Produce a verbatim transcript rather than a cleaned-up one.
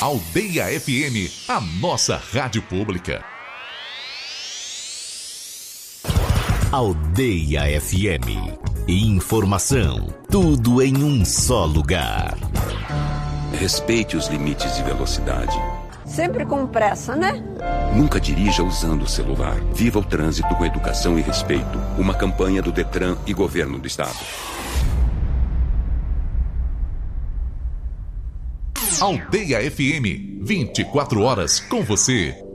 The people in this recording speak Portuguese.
Aldeia F M, a nossa rádio pública. Aldeia F M. Informação, tudo em um só lugar. Respeite os limites de velocidade. Sempre com pressa, né? Nunca dirija usando o celular. Viva o trânsito com educação e respeito. Uma campanha do Detran e Governo do Estado. Aldeia F M, vinte e quatro horas com você.